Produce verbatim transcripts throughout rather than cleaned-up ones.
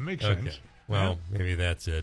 makes okay. sense. Well, yeah. maybe that's it.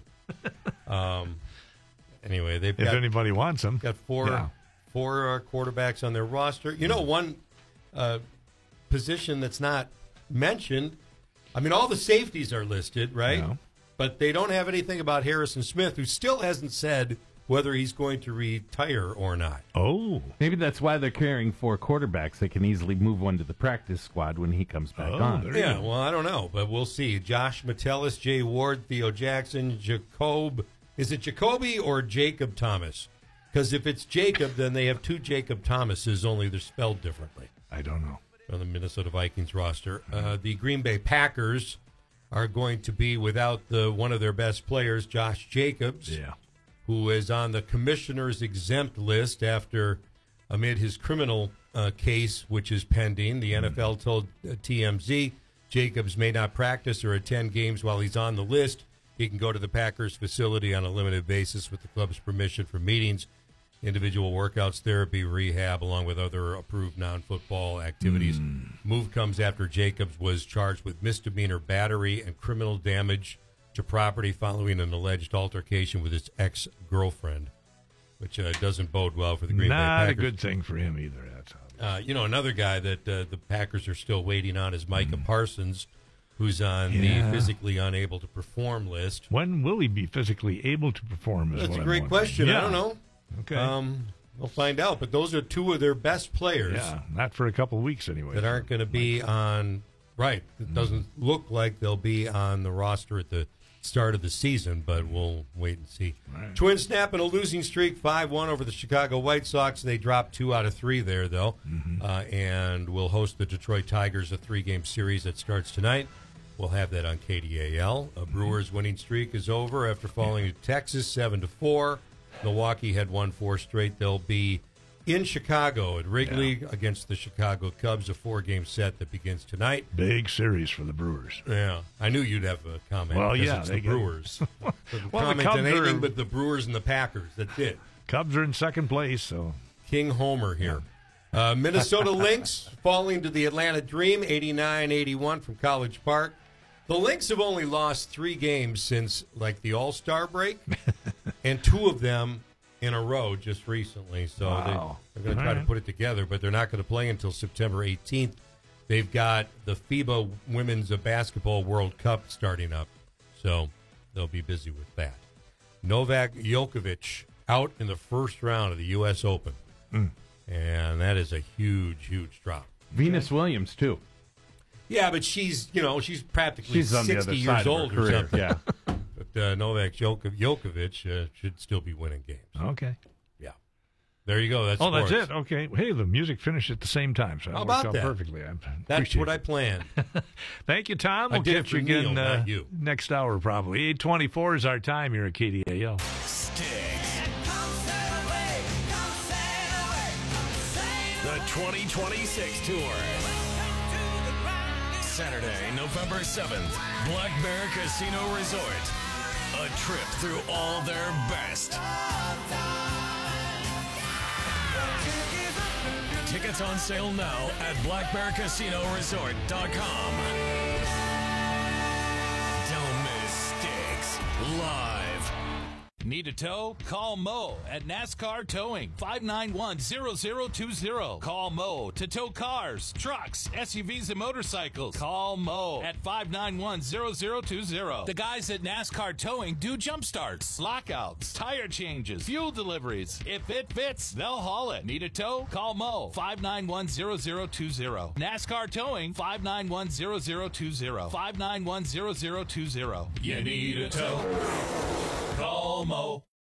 Um, anyway, they've if got, anybody wants them, got four yeah. four uh, quarterbacks on their roster. You know, one uh, position that's not mentioned. I mean, all the safeties are listed, right? Yeah. But they don't have anything about Harrison Smith, who still hasn't said whether he's going to retire or not. Oh. Maybe that's why they're carrying four quarterbacks. They can easily move one to the practice squad when he comes back oh, on. Yeah, well, I don't know, but we'll see. Josh Metellus, Jay Ward, Theo Jackson, Jacob. Is it Jacoby or Jacob Thomas? Because if it's Jacob, then they have two Jacob Thomases, only they're spelled differently. I don't know. On the Minnesota Vikings roster. Uh, the Green Bay Packers are going to be without the one of their best players, Josh Jacobs, yeah. who is on the commissioner's exempt list after, amid his criminal uh, case, which is pending. The N F L told uh, T M Z Jacobs may not practice or attend games while he's on the list. He can go to the Packers facility on a limited basis with the club's permission for meetings, individual workouts, therapy, rehab, along with other approved non-football activities. Mm. Move comes after Jacobs was charged with misdemeanor battery and criminal damage to property following an alleged altercation with his ex-girlfriend, which uh, doesn't bode well for the Green Not Bay Packers. Not a good thing for him either. That's uh, you know, another guy that uh, the Packers are still waiting on is Micah mm. Parsons, who's on yeah. the physically unable to perform list. When will he be physically able to perform? Is That's what a I'm great wondering. question. Yeah. I don't know. Okay. Um, we'll find out. But those are two of their best players. Yeah, not for a couple of weeks anyway. That aren't going to be on, right. It doesn't mm. look like they'll be on the roster at the start of the season, but we'll wait and see. Right. Twins snapping a losing streak, five one over the Chicago White Sox. They dropped two out of three there, though, mm-hmm. uh, and will host the Detroit Tigers, a three-game series that starts tonight. We'll have that on K D A L. A Brewers winning streak is over after falling to Texas seven to four. Milwaukee had won four straight. They'll be in Chicago at Wrigley yeah. against the Chicago Cubs, a four-game set that begins tonight. Big series for the Brewers. Yeah, I knew you'd have a comment. Well, yeah, it's they the Brewers. well, comment the Cubs on anything are, but the Brewers and the Packers. That's it. Cubs are in second place, so King Homer here. Uh, Minnesota Lynx falling to the Atlanta Dream, eighty-nine eighty-one from College Park. The Lynx have only lost three games since, like, the All-Star break, and two of them in a row just recently. So wow. they, they're going to try right. to put it together, but they're not going to play until September eighteenth. They've got the FIBA Women's Basketball World Cup starting up, so they'll be busy with that. Novak Djokovic out in the first round of the U S Open, mm. and that is a huge, huge drop. Venus Williams, too. Yeah, but she's, you know, she's practically she's sixty years old or career. something. Yeah. But uh, Novak Djokovic uh, should still be winning games. Okay. Yeah. There you go. That's Oh, sports. that's it. Okay. Hey, the music finished at the same time, so How that about worked out that? perfectly. I That's what it. I planned. Thank you, Tom. I We'll did catch it you for again Neil, uh, not you. next hour, probably. eight twenty-four is our time here at K D A L. The twenty twenty-six Tour. Saturday, November seventh, Black Bear Casino Resort. A trip through all their best. Tickets on sale now at black bear casino resort dot com. Don't miss Sticks live. Need a tow? Call Mo at NASCAR Towing, five nine one, zero zero two zero. Call Mo to tow cars, trucks, S U Vs, and motorcycles. Call Mo at five nine one, zero zero two zero. The guys at NASCAR Towing do jump starts, lockouts, tire changes, fuel deliveries. If it fits, they'll haul it. Need a tow? Call Mo, five nine one, zero zero two zero. NASCAR Towing, five nine one, zero zero two zero. five nine one, zero zero two zero. You need a tow? Call Mo.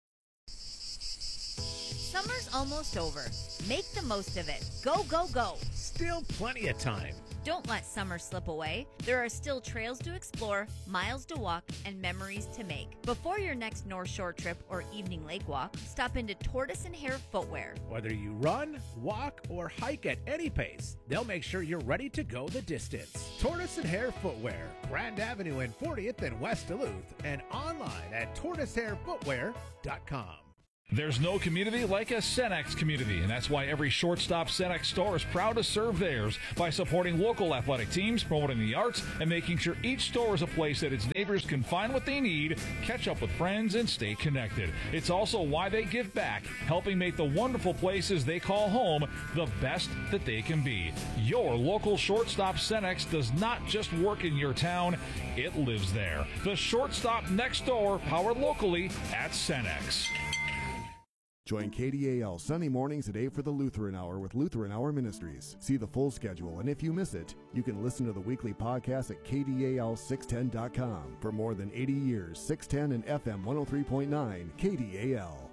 Summer's almost over. Make the most of it. Go, go, go. Still plenty of time. Don't let summer slip away. There are still trails to explore, miles to walk, and memories to make. Before your next North Shore trip or evening lake walk, stop into Tortoise and Hare Footwear. Whether you run, walk, or hike at any pace, they'll make sure you're ready to go the distance. Tortoise and Hare Footwear, Grand Avenue and fortieth in West Duluth, and online at tortoise hare footwear dot com. There's no community like a Cenex community, and that's why every Shortstop Cenex store is proud to serve theirs by supporting local athletic teams, promoting the arts, and making sure each store is a place that its neighbors can find what they need, catch up with friends, and stay connected. It's also why they give back, helping make the wonderful places they call home the best that they can be. Your local Shortstop Cenex does not just work in your town, it lives there. The Shortstop next door, powered locally at Cenex. Join K D A L Sunday mornings at eight for the Lutheran Hour with Lutheran Hour Ministries. See the full schedule, and if you miss it, you can listen to the weekly podcast at K D A L six ten dot com. For more than eighty years, six ten and F M one oh three point nine, K D A L.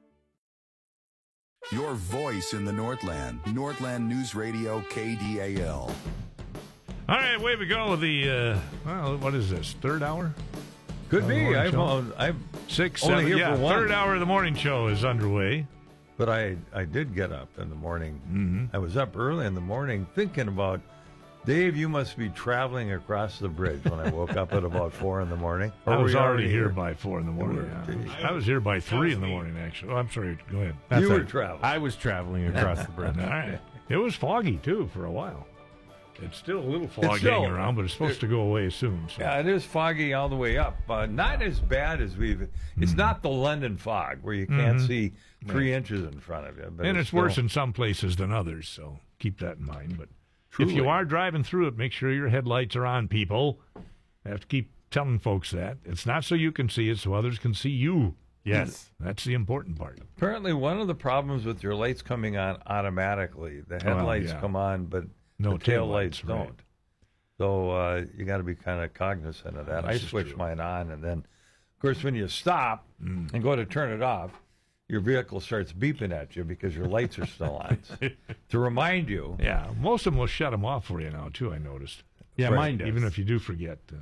Your voice in the Northland. Northland News Radio, K D A L. All right, away we go with the, uh, well, what is this, third hour? Could Uh, be. morning I'm, show? on, I'm Six, only seven, here yeah, for one. third hour of the morning show is underway. But I, I did get up in the morning. Mm-hmm. I was up early in the morning thinking about, Dave, you must be traveling across the bridge when I woke up at about four in the morning. Or I were was you already here here by four in the morning. were- Yeah. I was here by three in the morning, actually. Oh, I'm sorry. Go ahead. That's You were it. traveling. I was traveling across the bridge. All right. It was foggy, too, for a while. It's still a little foggy still- hanging around, but it's supposed to go away soon. So. Yeah, it is foggy all the way up. Uh, not as bad as we've. It's Mm-hmm. not the London fog where you can't see three inches in front of you. But And it's still, worse in some places than others, so keep that in mind. But Truly. if you are driving through it, make sure your headlights are on, people. I have to keep telling folks that. It's not so you can see it, so others can see you. Yes. That's the important part. Apparently, one of the problems with your lights coming on automatically, the headlights yeah. come on, but No the tail taillights, lights right. don't. So uh, you got to be kind of cognizant of that. I This is switch true. mine on, and then, of course, when you stop Mm. and go to turn it off, your vehicle starts beeping at you because your lights are still on. To remind you, Yeah, most of them will shut them off for you now, too, I noticed. Yeah, Right. mine does. Even if you do forget. Uh,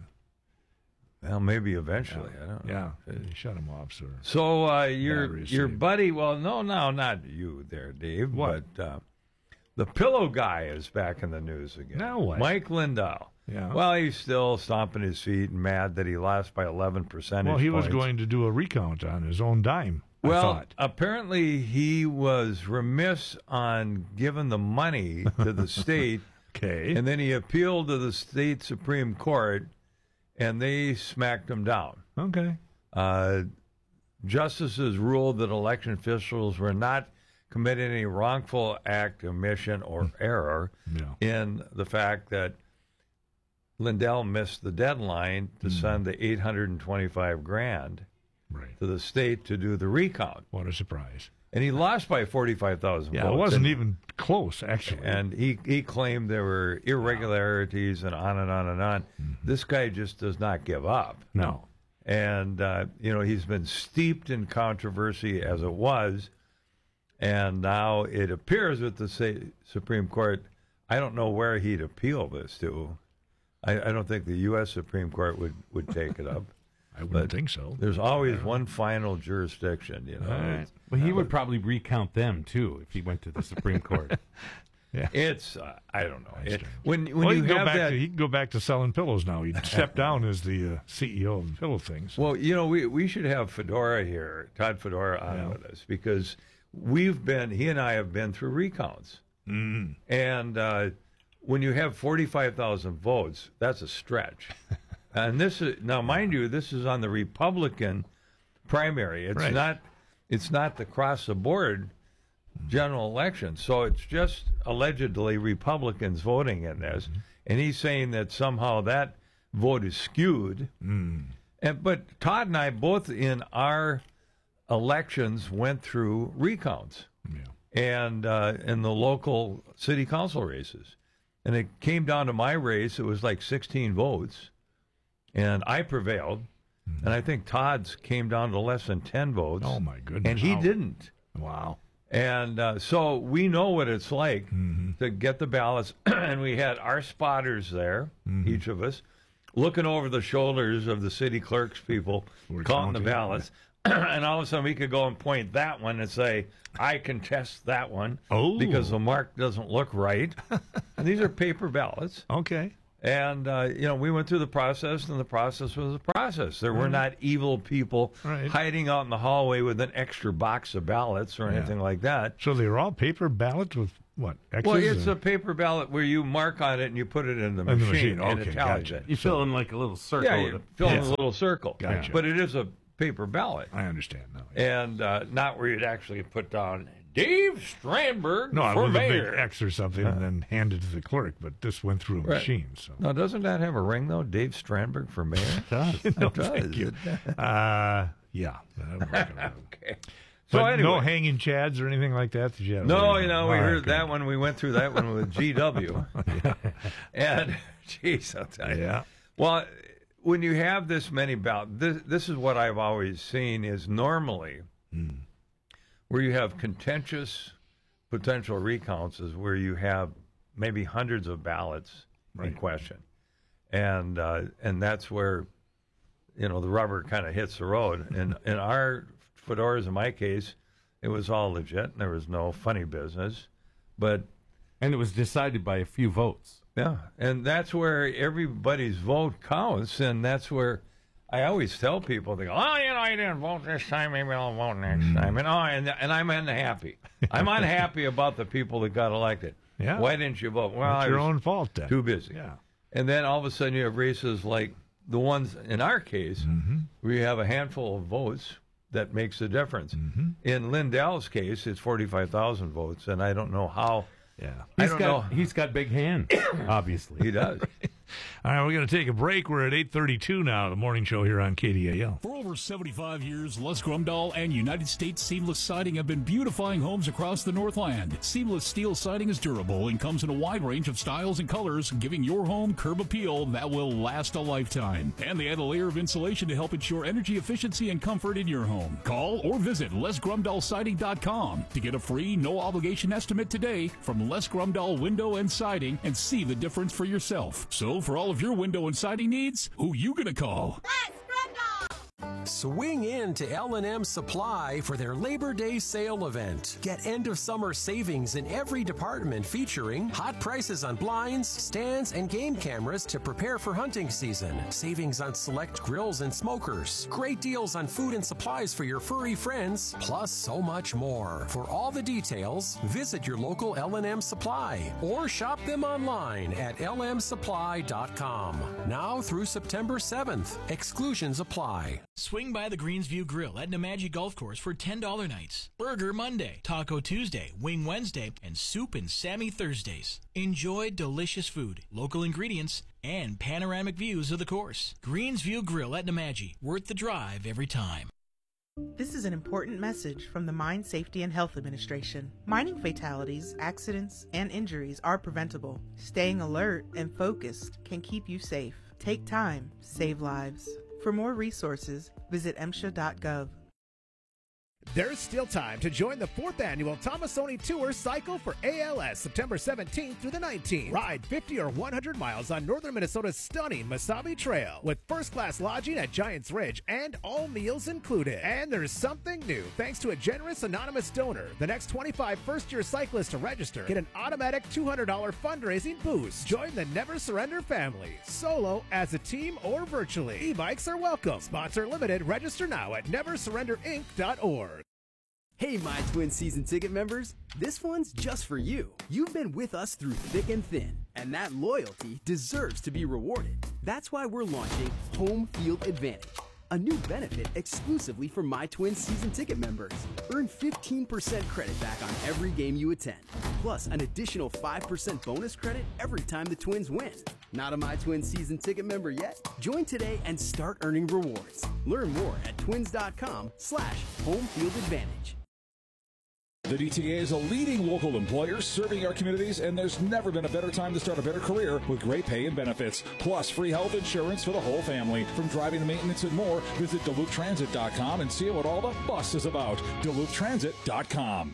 well, maybe eventually. I don't know. yeah, they shut them off, sir. So uh, your Batteries your saved. buddy, well, no, no, not you there, Dave. What? But uh, the pillow guy is back in the news again. Now what? Mike Lindau. Yeah. Well, he's still stomping his feet and mad that he lost by eleven percentage Well, he was points. going to do a recount on his own dime, I Well, thought. apparently he was remiss on giving the money to the state, Okay. and then he appealed to the state Supreme Court, and they smacked him down. Okay. Uh, justices ruled that election officials were not committing any wrongful act, omission, or error Yeah. in the fact that Lindell missed the deadline to send the eight hundred twenty-five grand Right. to the state to do the recount. What a surprise. And he lost by forty-five thousand Yeah, votes. it wasn't and, even close, actually. And he, he claimed there were irregularities and on and on and on. Mm-hmm. This guy just does not give up. No. And, uh, you know, he's been steeped in controversy as it was. And now it appears with the sa- Supreme Court, I don't know where he'd appeal this to. I, I don't think the U S Supreme Court would, would take it up. I wouldn't But think so. There's always one final jurisdiction, you know. All right. Well, he would probably recount them, too, if he went to the Supreme Court. It's, uh, I don't know. That's It, strange. when when well, you he can go have back that, to, he can go back to selling pillows now. He'd step down as the uh, C E O of Pillow Things. well, you know, we, we should have Fedora here, Todd Fedora, on Yeah. with us because we've been, he and I have been through recounts. Mm. And uh, when you have forty-five thousand votes, that's a stretch. And this is, now, mind you, this is on the Republican primary. It's Right. not, it's not the cross the board general election. So it's just allegedly Republicans voting in this. And he's saying that somehow that vote is skewed. Mm. And but Todd and I both in our elections went through recounts Yeah. and uh, in the local city council races. And it came down to my race. It was like sixteen votes, and I prevailed. And I think Todd's came down to less than ten votes. Oh, my goodness. And he Wow. didn't. Wow. And uh, so we know what it's like Mm-hmm. to get the ballots. And we had our spotters there, Mm-hmm. each of us, looking over the shoulders of the city clerk's people, We're counting the counting, ballots. And all of a sudden we could go and point that one and say, I contest that one Oh. because the mark doesn't look right. And these are paper ballots. Okay. And, uh, you know, we went through the process, and the process was a process. There were not evil people Right. hiding out in the hallway with an extra box of ballots or Yeah. anything like that. So they were all paper ballots with what? X's Well, it's or- a paper ballot where you mark on it and you put it in the In the machine, machine. and Okay, it tallies gotcha. it. You fill in like a little circle. Yeah, with you a- fill in Yes. a little circle. Gotcha. But it is a paper ballot. I understand now. And uh, not where you'd actually put down Dave Strandberg No, I for was a mayor. big X or something and then hand it to the clerk, but this went through a Right. machine. So Now, doesn't that have a ring, though? Dave Strandberg for mayor? It does. No, It does. thank you. Uh, yeah. that'll work out. Okay. So But anyway. no hanging chads or anything like that? Did you have No, any? you know, we Oh, heard okay. that one. We went through that one with G W. And, geez, I'll tell you. Yeah. Well, when you have this many ballots, this, this is what I've always seen is normally Hmm. where you have contentious potential recounts is where you have maybe hundreds of ballots in Right. question. And uh, and that's where, you know, the rubber kind of hits the road. And in our fedoras, in my case, it was all legit. And there was no funny business. But And it was decided by a few votes. yeah, and that's where everybody's vote counts, and that's where I always tell people, they go, oh, you know, I didn't vote this time, maybe I'll vote next time. And, oh, and, and I'm unhappy. I'm unhappy about the people that got elected. Yeah. Why didn't you vote? Well, It's I your was own fault then. too busy. Yeah. And then all of a sudden you have races like the ones in our case, Mm-hmm. where you have a handful of votes that makes a difference. Mm-hmm. In Lindell's case, it's forty-five thousand votes, and I don't know how. Yeah. I He's don't got, know. He's got big hands, obviously. He does. All right, we're going to take a break. We're at eight thirty-two now, the morning show here on K D A L. For over seventy-five years, Les Grumdahl and United States Seamless Siding have been beautifying homes across the Northland. Seamless steel siding is durable and comes in a wide range of styles and colors, giving your home curb appeal that will last a lifetime. And they add a layer of insulation to help ensure energy efficiency and comfort in your home. Call or visit les grumdahl siding dot com to get a free, no-obligation estimate today from Les Grumdahl Window and Siding and see the difference for yourself. So for all of your window and siding needs, who you gonna call? Swing in to L and M Supply for their Labor Day sale event. Get end-of-summer savings in every department featuring hot prices on blinds, stands, and game cameras to prepare for hunting season. Savings on select grills and smokers. Great deals on food and supplies for your furry friends, plus so much more. For all the details, visit your local L and M Supply or shop them online at l m supply dot com. Now through September seventh. Exclusions apply. Swing by the Greensview Grill at Nemadji Golf Course for ten dollars nights. Burger Monday, Taco Tuesday, Wing Wednesday, and Soup and Sammy Thursdays. Enjoy delicious food, local ingredients, and panoramic views of the course. Greensview Grill at Nemadji. Worth the drive every time. This is an important message from the Mine Safety and Health Administration. Mining fatalities, accidents, and injuries are preventable. Staying alert and focused can keep you safe. Take time, save lives. For more resources, visit m s h a dot gov. There's still time to join the fourth annual Tomasoni Tour Cycle for A L S September seventeenth through the nineteenth. Ride fifty or one hundred miles on northern Minnesota's stunning Mesabi Trail with first-class lodging at Giants Ridge and all meals included. And there's something new. Thanks to a generous anonymous donor, the next twenty-five first-year cyclists to register get an automatic two hundred dollars fundraising boost. Join the Never Surrender family, solo, as a team, or virtually. E-bikes are welcome. Sponsor limited. Register now at never surrender inc dot org. Hey, My Twin season ticket members, this one's just for you. You've been with us through thick and thin, and that loyalty deserves to be rewarded. That's why we're launching Home Field Advantage, a new benefit exclusively for My Twin season ticket members. Earn fifteen percent credit back on every game you attend, plus an additional five percent bonus credit every time the Twins win. Not a My Twin season ticket member yet? Join today and start earning rewards. Learn more at twins.com slash home field advantage. The D T A is a leading local employer serving our communities, and there's never been a better time to start a better career with great pay and benefits, plus free health insurance for the whole family. From driving to maintenance and more, visit Duluth Transit dot com and see what all the fuss is about. Duluth Transit dot com.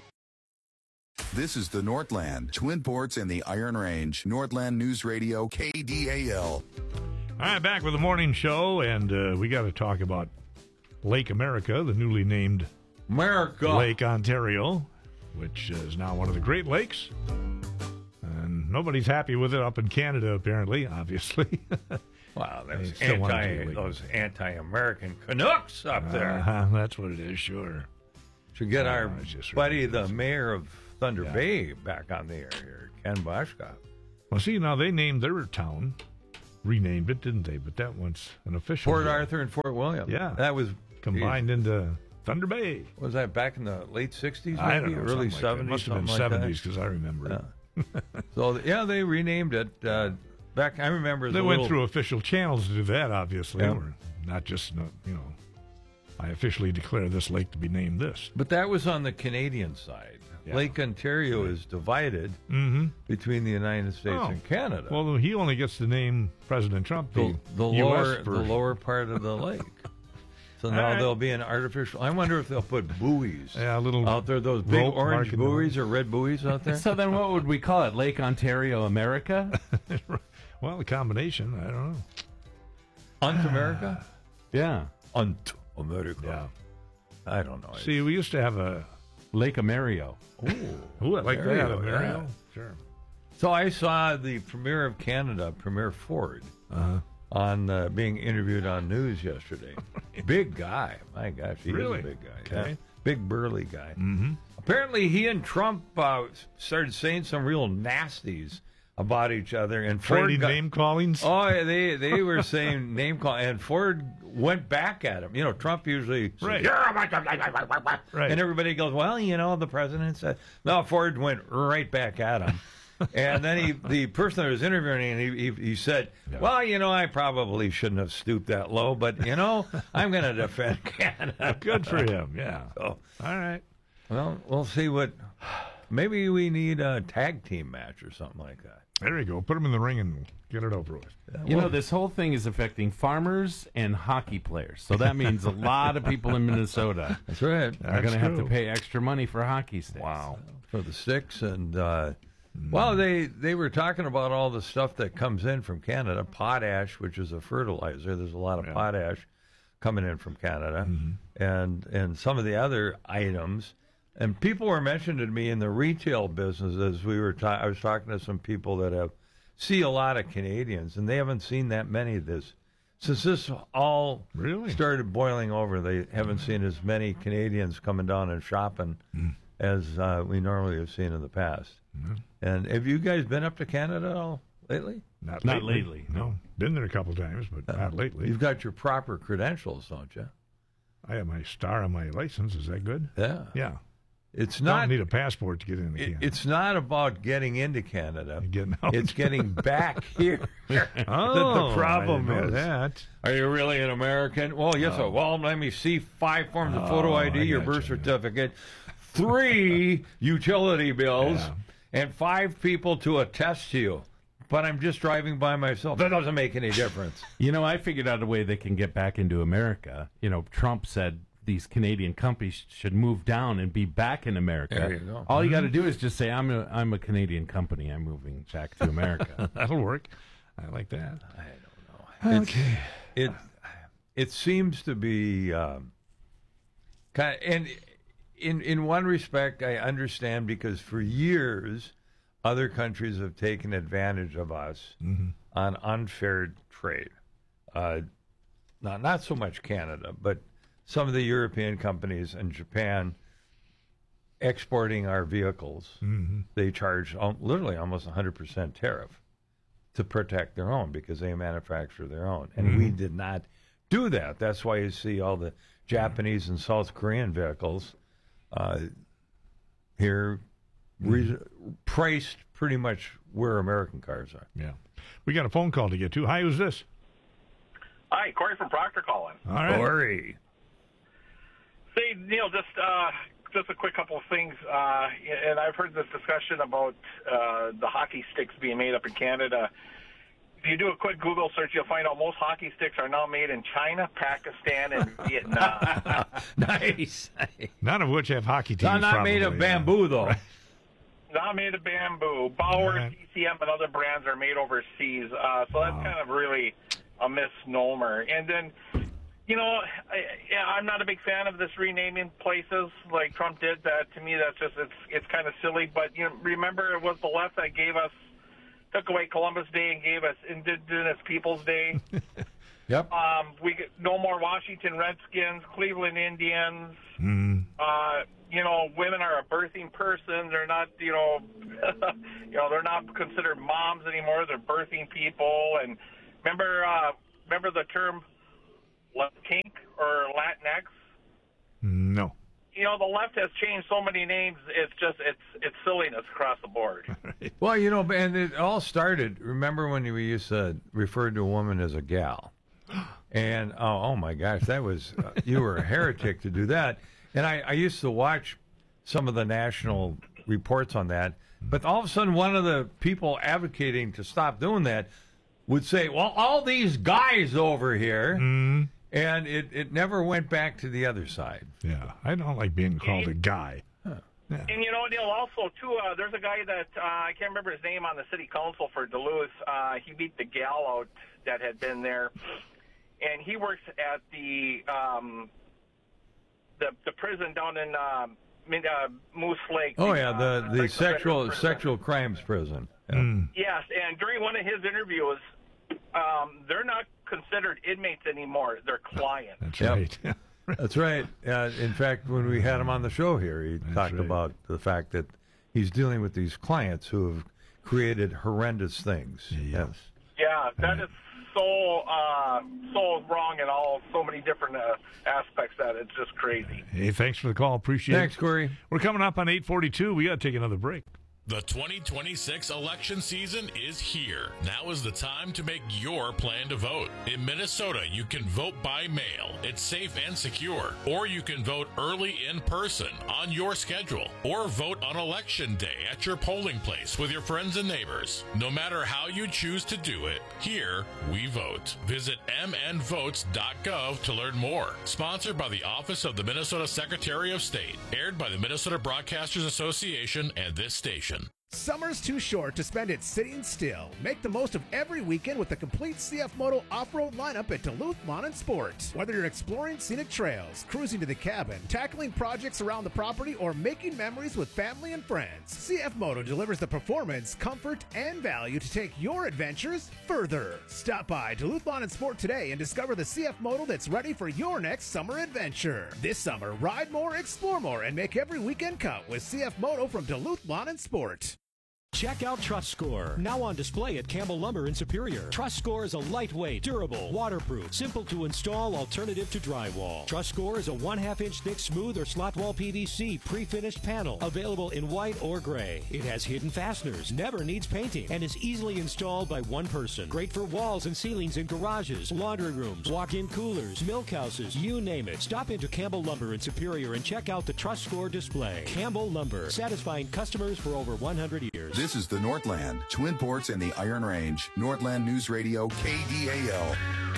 This is the Northland, Twin Ports and the Iron Range. Northland News Radio, K D A L. All right, back with the morning show, and uh, we got to talk about Lake America, the newly named America Lake Ontario, which is now one of the Great Lakes. And nobody's happy with it up in Canada, apparently, obviously. Wow, They those still want it to anti, be legal. those anti-American Canucks up there. Uh-huh, that's what it is, sure. Should get Oh, our it's just buddy, the mayor of Thunder Yeah. Bay, back on the air here, Ken Boschkoff. Well, see, now they named their town, renamed it, didn't they? But that one's an official. Port deal. Arthur and Fort William. Yeah. That was combined into Thunder Bay. Was that back in the late sixties, maybe? I don't know, Early something like that. seventies? Must have been something like that? seventies because I remember it. Yeah. So, yeah, they renamed it. Uh, back, I remember They the went little, through official channels to do that, obviously. Yeah. Or not just, uh, you know, I officially declare this lake to be named this. But that was on the Canadian side. Yeah. Lake Ontario is divided Mm-hmm. between the United States Oh. and Canada. Well, he only gets to name President Trump the, the, the U S lower the version. lower part of the lake. So now right. there'll be an artificial. I wonder if they'll put buoys Yeah, a little out there. Those big rope orange marking the buoys or red buoys out there. So then what would we call it? Lake Ontario America? Well, a combination. I don't know. Unt America. Yeah. Unt America. Yeah. I don't know. See, we used to have a Lake Amerio. Ooh, I like that. Mario, A Mario. yeah. Sure. So I saw the Premier of Canada, Premier Ford, Uh-huh. on uh, being interviewed on news yesterday. Big guy. My gosh, he Really? is a big guy. Okay. Yeah. Big burly guy. Mm-hmm. Apparently, he and Trump uh, started saying some real nasties about each other, and Ford Friday got- name callings. Oh, yeah, they they were saying name call, and Ford went back at him. You know, Trump usually says, Right. "You're a-" Right. and everybody goes, well, you know, the president said. No, Ford went right back at him. And then he, the person that was interviewing, he, he, he said, well, you know, I probably shouldn't have stooped that low, but, you know, I'm going to defend Canada. Good for him. Yeah. So, All right. well, we'll see what, maybe we need a tag team match or something like that. There you go. Put him in the ring and get it over with. You know, this whole thing is affecting farmers and hockey players. So that means a lot of people in Minnesota That's right. are going to have to true. pay extra money for hockey sticks. Wow. For the sticks, and uh, well, they they were talking about all the stuff that comes in from Canada, potash, which is a fertilizer. There's a lot of Yeah. potash coming in from Canada, Mm-hmm. and and some of the other items. And people were mentioning to me in the retail business as we were. Ta- I was talking to some people that have see a lot of Canadians, and they haven't seen that many of this. Since this all Really? started boiling over, they haven't seen as many Canadians coming down and shopping Mm. as uh, we normally have seen in the past. Mm-hmm. And have you guys been up to Canada at all lately? Not, Not lately. lately, No. Been there a couple times, but not lately. You've got your proper credentials, don't you? I have my star on my license. Is that good? Yeah. Yeah. It's Don't not. need a passport to get into It, Canada. it's not about getting into Canada. You're getting out. It's getting back here. Oh, that the problem I didn't know is. that. Are you really an American? Well, yes. Oh. sir. Well, let me see five forms of Oh, photo I D, I your gotcha, birth yeah. certificate, three utility bills, Yeah. and five people to attest to you. But I'm just driving by myself. That doesn't make any difference. You know, I figured out a way they can get back into America. You know, Trump said these Canadian companies should move down and be back in America. There you go. All you got to do is just say, I'm a, I'm a Canadian company. I'm moving back to America. That'll work. I like that. I don't know. Okay. It it, it seems to be um, kind of, and in in one respect, I understand because for years, other countries have taken advantage of us Mm-hmm. on unfair trade. Uh, not not so much Canada, but some of the European companies and Japan exporting our vehicles. Mm-hmm. They charge um, literally almost one hundred percent tariff to protect their own because they manufacture their own. And we did not do that. That's why you see all the Japanese and South Korean vehicles uh, here re- priced pretty much where American cars are. Yeah. We got a phone call to get to. Hi, who's this? Hi, Corey from Proctor calling. All right. Corey. Say, Neil, just uh, just a quick couple of things. Uh, and I've heard this discussion about uh, the hockey sticks being made up in Canada. If you do a quick Google search, you'll find out most hockey sticks are now made in China, Pakistan, and Vietnam. Nice. None of which have hockey teams. They're not made of probably, yeah. bamboo, though. Not made of bamboo. Bauer, Right. T C M, and other brands are made overseas. Uh, so that's kind of really a misnomer. And then, you know, I, yeah, I'm not a big fan of this renaming places like Trump did. That to me, that's just it's it's kind of silly. But you know, remember, it was the left that gave us took away Columbus Day and gave us Indigenous Peoples Day. Yep. Um, we get no more Washington Redskins, Cleveland Indians. Mm. Uh, you know, women are a birthing person. They're not, you know, you know, they're not considered moms anymore. They're birthing people. And remember, uh, remember the term kink or Latinx? No. You know, the left has changed so many names. It's just it's it's silliness across the board. Well, you know, and it all started. Remember when we used to refer to a woman as a gal? And oh, oh my gosh, that was uh, you were a heretic to do that. And I, I used to watch some of the national reports on that. But all of a sudden, one of the people advocating to stop doing that would say, "Well, all these guys over here," mm. and it, it never went back to the other side. Yeah, I don't like being called a guy. Huh. Yeah. And you know, Neil, also too, uh, there's a guy that uh, I can't remember his name on the city council for Duluth. Uh, he beat the gal out that had been there, and he works at the um, the the prison down in uh, Min- uh, Moose Lake. Oh the, yeah, the uh, the like sexual prison. sexual crimes prison. Yeah. Mm. Yes, and during one of his interviews, um, they're not considered inmates anymore; they're clients. That's Yep. right. That's right. Uh, in fact, when we had him on the show here, he That's talked right. about the fact that he's dealing with these clients who have created horrendous things. Yes. Yeah, that is so uh, so wrong in all so many different uh, aspects that it's just crazy. Hey, thanks for the call. Appreciate Thanks, it. Corey. We're coming up on eight forty-two. We got to take another break. The twenty twenty-six election season is here. Now is the time to make your plan to vote. In Minnesota, you can vote by mail. It's safe and secure. Or you can vote early in person on your schedule. Or vote on election day at your polling place with your friends and neighbors. No matter how you choose to do it, here we vote. Visit m n votes dot gov to learn more. Sponsored by the Office of the Minnesota Secretary of State. Aired by the Minnesota Broadcasters Association and this station. Summer's too short to spend it sitting still. Make the most of every weekend with the complete C F Moto off-road lineup at Duluth Lawn and Sport. Whether you're exploring scenic trails, cruising to the cabin, tackling projects around the property, or making memories with family and friends, C F Moto delivers the performance, comfort, and value to take your adventures further. Stop by Duluth Lawn and Sport today and discover the C F Moto that's ready for your next summer adventure. This summer, ride more, explore more, and make every weekend count with C F Moto from Duluth Lawn and Sport. Check out Trust Score, now on display at Campbell Lumber in Superior. Trust Score is a lightweight, durable, waterproof, simple to install alternative to drywall. Trust Score is a one half inch thick smooth or slot wall P V C pre-finished panel, available in white or gray. It has hidden fasteners, never needs painting, and is easily installed by one person. Great for walls and ceilings in garages, laundry rooms, walk-in coolers, milk houses, you name it. Stop into Campbell Lumber in Superior and check out the Trust Score display. Campbell Lumber, satisfying customers for over one hundred years. This is the Northland, Twin Ports, and the Iron Range. Northland News Radio, K D A L.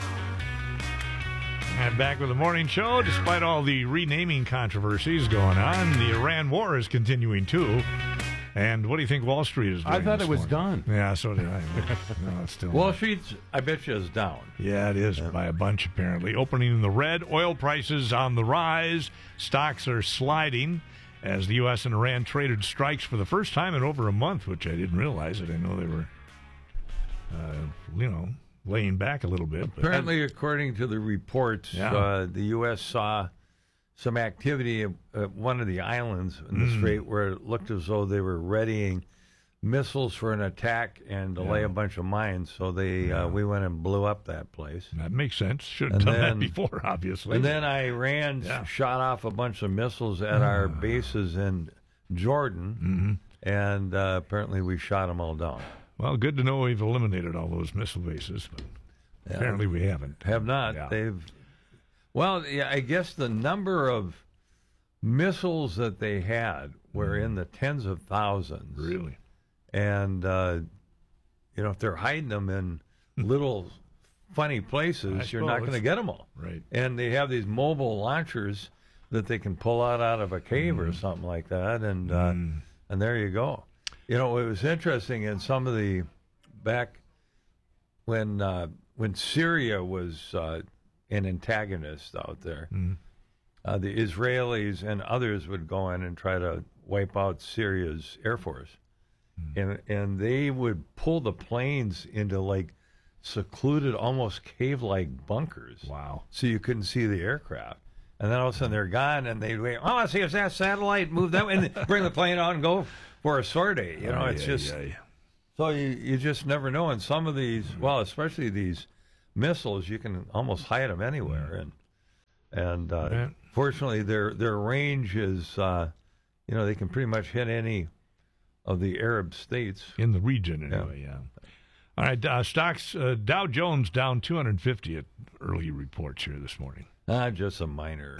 And back with the morning show. Despite all the renaming controversies going on, the Iran war is continuing too. And what do you think Wall Street is doing? I thought this it was morning? done. Yeah, so did I. No, it's still Wall not. Street's, I bet you, is down. Yeah, it is by a bunch apparently. Opening in the red, oil prices on the rise, stocks are sliding as the U S and Iran traded strikes for the first time in over a month, which I didn't realize. I didn't know they were, uh, you know, laying back a little bit. But Apparently, according to the reports, Yeah. uh, the U S saw some activity at at one of the islands in the Mm. Strait where it looked as though they were readying missiles for an attack and to lay Yeah. a bunch of mines. So they uh, we went and blew up that place. that makes sense. Should have And done then- that before, obviously. And then Iran Yeah. shot off a bunch of missiles at our bases in Jordan, Mhm. and uh, apparently we shot them all down. Well, good to know we've eliminated all those missile bases, but Yeah. apparently we haven't. Have not. Yeah. They've. Well, yeah, I guess the number of missiles that they had were in the tens of thousands. Really? And uh, you know, if they're hiding them in little funny places, I you're not suppose. going to get them all. Right. And they have these mobile launchers that they can pull out out of a cave or something like that, and uh, Mm. and there you go. You know, it was interesting in some of the back when uh, when Syria was uh, an antagonist out there. Mm. Uh, the Israelis and others would go in and try to wipe out Syria's air force. and and they would pull the planes into like secluded, almost cave-like bunkers. Wow! So you couldn't see the aircraft, and then all of a sudden they're gone, and they wait. Oh, let's see if that satellite moved that way, and bring the plane out and go for a sortie. You know, Oh, it's yeah, just yeah, yeah. so you you just never know. And some of these, well, especially these missiles, you can almost hide them anywhere, and and uh, Yeah. fortunately their their range is, uh, you know, they can pretty much hit any of the Arab states in the region anyway. Yeah. All right, uh, stocks. Uh, Dow Jones down two hundred fifty at early reports here this morning. Ah, just a minor.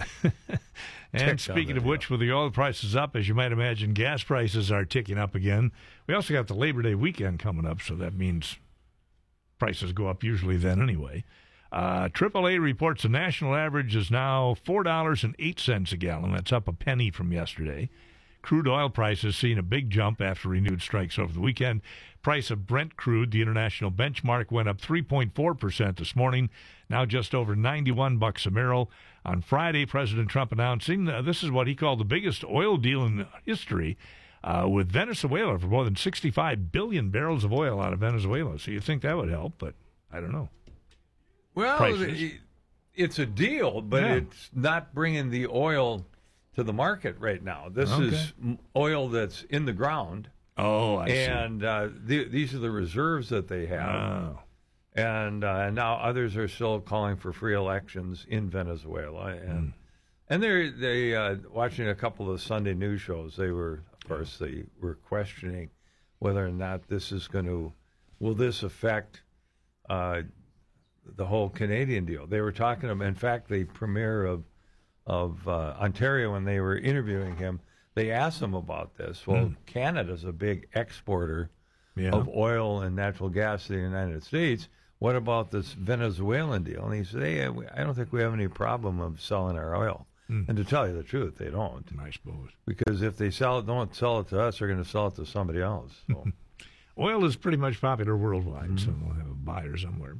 And speaking of which, with the oil prices up, as you might imagine, gas prices are ticking up again. We also got the Labor Day weekend coming up, so that means prices go up usually then anyway. Uh, triple A reports the national average is now four dollars and eight cents a gallon. That's up a penny from yesterday. Crude oil prices seeing a big jump after renewed strikes over the weekend. Price of Brent crude, the international benchmark, went up three point four percent this morning, now just over ninety-one bucks a barrel. On Friday, President Trump announcing uh, this is what he called the biggest oil deal in history uh, with Venezuela for more than sixty-five billion barrels of oil out of Venezuela. So you think that would help, but I don't know. Well, Prices. it- it's a deal, but Yeah. it's not bringing the oil to the market right now. This Okay. is m- oil that's in the ground. Oh, I see. and uh, the, these are the reserves that they have. Oh. And uh, now others are still calling for free elections in Venezuela, and and they're they uh, watching a couple of Sunday news shows. They were, of course, they were questioning whether or not this is going to will this affect uh, the whole Canadian deal. They were talking about, in fact, the premier of of uh, Ontario, when they were interviewing him, they asked him about this. Well, Hmm. Canada's a big exporter Yeah. of oil and natural gas to the United States. What about this Venezuelan deal? And he said, hey, I don't think we have any problem of selling our oil. Hmm. And to tell you the truth, they don't. I suppose. Because if they sell it, don't sell it to us, they're going to sell it to somebody else. So. Oil is pretty much popular worldwide, so we'll have a buyer somewhere.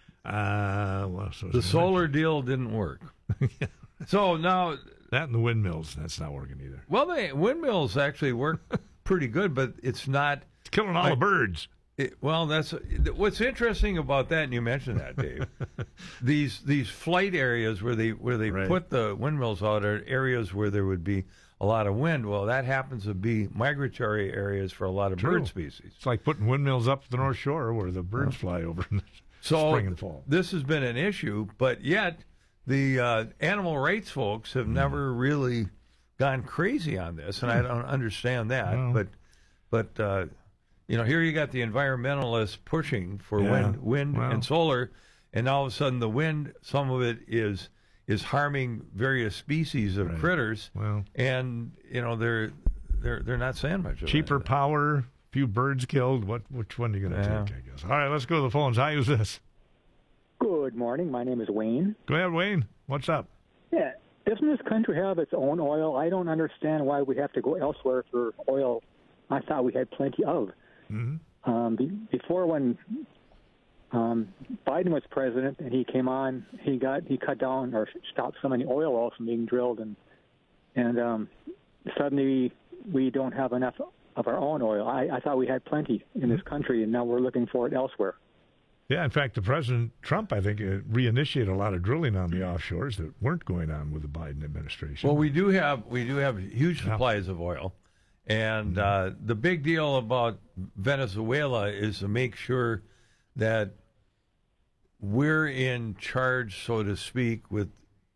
Uh, well, so The solar deal didn't work. So now that and the windmills, that's not working either. Well, the windmills actually work pretty good, but it's not. It's killing all the birds. It, well, that's what's interesting about that, and you mentioned that, Dave. these these flight areas where they where they Right. put the windmills out are areas where there would be a lot of wind. Well, that happens to be migratory areas for a lot of True. bird species. It's like putting windmills up the North Shore where the birds fly over in the So spring and fall. this has been an issue, but yet the uh, animal rights folks have never really gone crazy on this, and I don't understand that. No. But but uh, you know, here you got the environmentalists pushing for Yeah. wind, wind Well. and solar, and all of a sudden the wind, some of it is is harming various species of Right. critters, Well. and you know they're they're they're not saying much of Cheaper that. power, few birds killed. What which one are you going to Yeah. take? I guess. All right, let's go to the phones. Hi, who's this? Good morning. My name is Wayne. Go ahead, Wayne. What's up? Yeah. Doesn't this country have its own oil? I don't understand why we have to go elsewhere for oil. I thought we had plenty of. Mm-hmm. Um, be, before when um, Biden was president and he came on, he got he cut down or stopped so many oil wells from being drilled, and and um, suddenly we don't have enough of our own oil. I, I thought we had plenty in this country, and now we're looking for it elsewhere. Yeah, in fact, the President Trump, I think, uh, reinitiated a lot of drilling on the offshores that weren't going on with the Biden administration. Well, we do have we do have huge supplies of oil, and uh, the big deal about Venezuela is to make sure that we're in charge, so to speak, with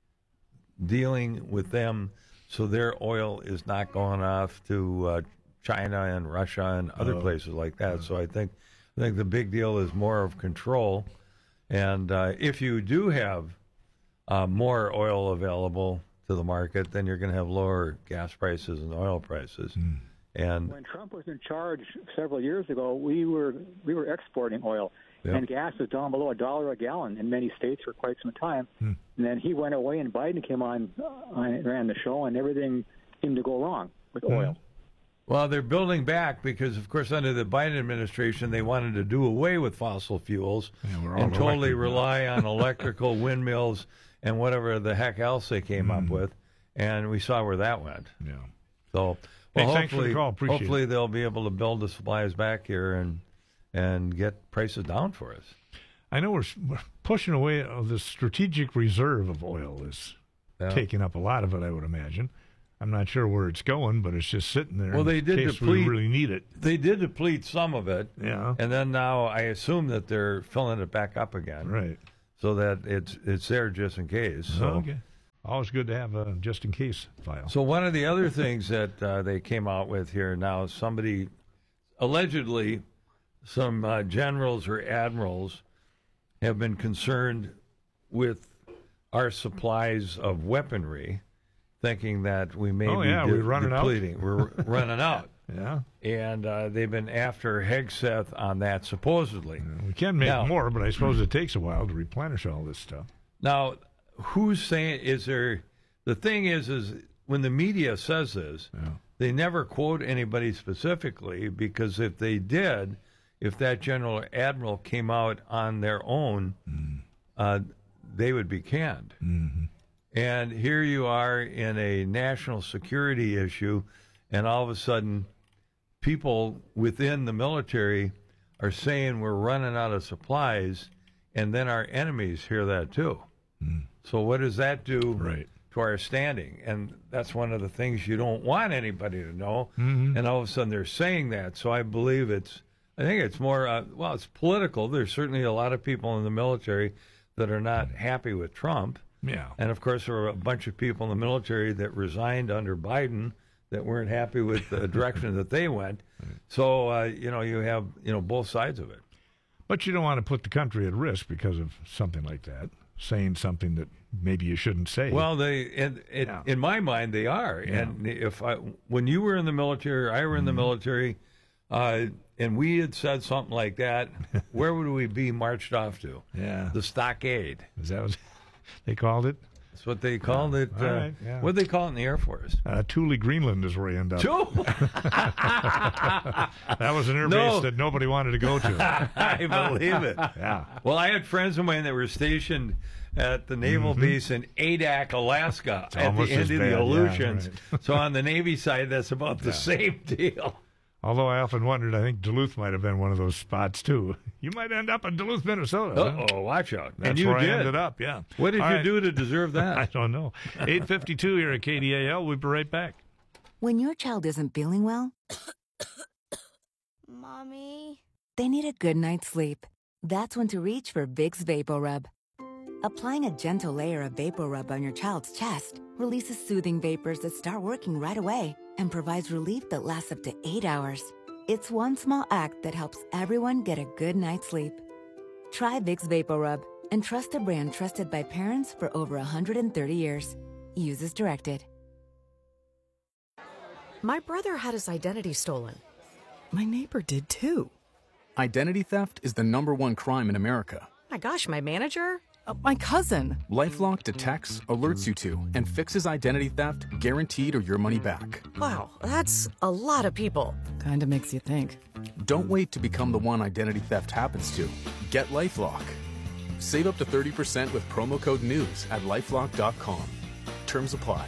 dealing with them, so their oil is not going off to uh, China and Russia and other Oh. places like that. So I think I think the big deal is more of control, and uh, if you do have uh, more oil available to the market, then you're going to have lower gas prices and oil prices. Hmm. And When Trump was in charge several years ago, we were we were exporting oil, Yep. and gas was down below a dollar a gallon in many states for quite some time. Hmm. And then he went away, and Biden came on, uh, and ran the show, and everything seemed to go wrong with oil. well, they're building back because, of course, under the Biden administration, they wanted to do away with fossil fuels Yeah, we're all and totally electric now. rely on electrical windmills and whatever the heck else they came up with. And we saw where that went. Yeah. So, Hey, Well, thanks for the hopefully, call. Appreciate hopefully it. they'll be able to build the supplies back here and and get prices down for us. I know we're, we're pushing away. Uh, the strategic reserve of oil is Yeah. taking up a lot of it, I would imagine. I'm not sure where it's going, but it's just sitting there. Well, they in did case deplete. we really need it. They did deplete some of it. Yeah. And then now I assume that they're filling it back up again. Right. So that it's it's there just in case. So. Okay. Always good to have a just in case file. So one of the other things that uh, they came out with here now, somebody allegedly, some uh, generals or admirals have been concerned with our supplies of weaponry, thinking that we may Oh, be yeah, de- we're running out. depleting. We're running out. Yeah. And uh, they've been after Hegseth on that, supposedly. We can make Now- more, but I suppose it takes a while to replenish all this stuff. Now, who's saying, is there, the thing is, is when the media says this, they never quote anybody specifically, because if they did, if that general admiral came out on their own, uh, they would be canned. Mm-hmm. And here you are in a national security issue, and all of a sudden, people within the military are saying we're running out of supplies, and then our enemies hear that too. Mm. So what does that do right. to our standing? And that's one of the things you don't want anybody to know. Mm-hmm. And all of a sudden they're saying that. So I believe it's, I think it's more, uh, well, it's political. There's certainly a lot of people in the military that are not happy with Trump. Yeah. And of course, there were a bunch of people in the military that resigned under Biden that weren't happy with the direction that they went. So, uh, you know, you have, you know, both sides of it. But you don't want to put the country at risk because of something like that, saying something that maybe you shouldn't say. Well, they, in, in, Yeah. in my mind, they are. Yeah. And if I, when you were in the military, or I were in the military, uh, and we had said something like that, where would we be marched off to? Yeah. The stockade. Is that what they called it? That's what they called it. All Uh, right, yeah. What did they call it in the Air Force? Uh, Thule, Greenland is where you end up. Thule? That was an air No. base that nobody wanted to go to. I believe it. Yeah. Well, I had friends of mine that were stationed at the naval Mhm. base in Adak, Alaska, It's at the almost end as of bad, the yeah, Aleutians. right. So on the Navy side, that's about the Yeah. same deal. Although I often wondered, I think Duluth might have been one of those spots too. You might end up in Duluth, Minnesota. huh? Uh-oh, watch out. That's and you where did. I ended up, yeah. What did All you right. do to deserve that? I don't know. eight fifty-two here at K D A L. We'll be right back. When your child isn't feeling well, Mommy? they need a good night's sleep. That's when to reach for Vicks VapoRub. Applying a gentle layer of VapoRub on your child's chest releases soothing vapors that start working right away and provides relief that lasts up to eight hours. It's one small act that helps everyone get a good night's sleep. Try Vicks VapoRub and trust a brand trusted by parents for over one hundred thirty years. Use as directed. My brother had his identity stolen. My neighbor did too. Identity theft is the number one crime in America. My gosh, my manager? Uh, my cousin. LifeLock detects, alerts you to, and fixes identity theft guaranteed or your money back. Wow, that's a lot of people. Kinda makes you think. Don't wait to become the one identity theft happens to. Get LifeLock. Save up to thirty percent with promo code NEWS at lifelock dot com. Terms apply.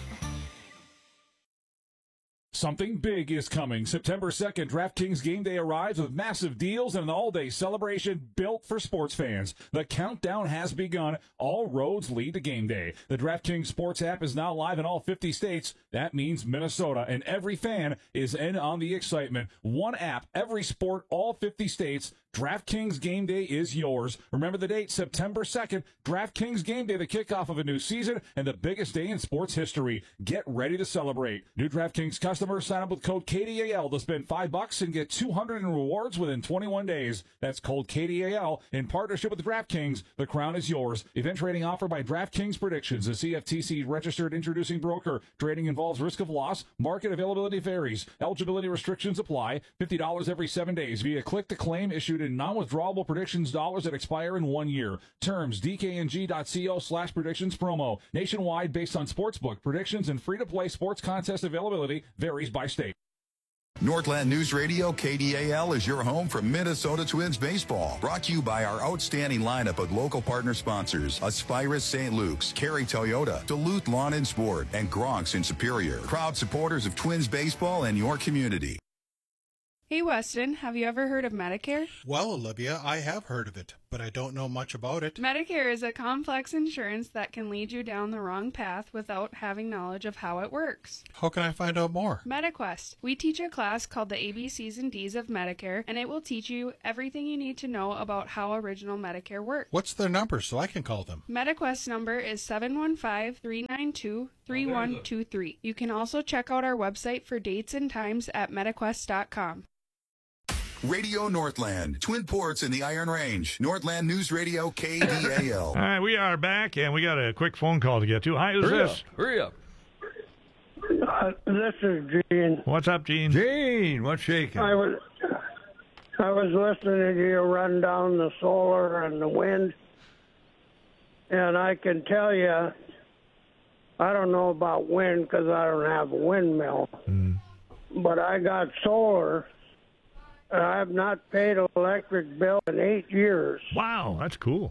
Something big is coming. September second, DraftKings Game Day arrives with massive deals and an all-day celebration built for sports fans. The countdown has begun. All roads lead to Game Day. The DraftKings Sports app is now live in all fifty states. That means Minnesota, and every fan is in on the excitement. One app, every sport, all fifty states. DraftKings Game Day is yours. Remember the date, September second. DraftKings Game Day, the kickoff of a new season and the biggest day in sports history. Get ready to celebrate. New DraftKings customers sign up with code K D A L to spend five bucks and get two hundred in rewards within twenty-one days. That's code K D A L in partnership with DraftKings. The crown is yours. Event trading offered by DraftKings Predictions, a C F T C registered introducing broker. Trading involves risk of loss. Market availability varies. Eligibility restrictions apply. fifty dollars every seven days via click to claim issued in non-withdrawable predictions dollars that expire in one year. Terms D K N G dot co slash predictions promo. Nationwide based on sportsbook predictions and free-to-play sports contest availability varies by state. Northland News Radio K D A L is your home for Minnesota Twins baseball. Brought to you by our outstanding lineup of local partner sponsors: Aspirus Saint Luke's, Kerry Toyota, Duluth Lawn and Sport, and Gronk's in Superior. Proud supporters of Twins baseball and your community. Hey, Weston, have you ever heard of Medicare? Well, Olivia, I have heard of it, but I don't know much about it. Medicare is a complex insurance that can lead you down the wrong path without having knowledge of how it works. How can I find out more? MediQuest. We teach a class called the A B Cs and Ds of Medicare, and it will teach you everything you need to know about how original Medicare works. What's their number so I can call them? MediQuest number is seven one five, three nine two, three one two three. You can also check out our website for dates and times at mediquest dot com. Radio Northland, Twin Ports in the Iron Range. Northland News Radio K D A L. All right, we are back, and we got a quick phone call to get to. Hi, who's Hurry this? up. Hurry up. Uh, this is Gene. What's up, Gene? Gene, what's shaking? I was I was listening to you run down the solar and the wind, and I can tell you, I don't know about wind because I don't have a windmill, mm. but I got solar. And I have not paid an electric bill in eight years. Wow, that's cool.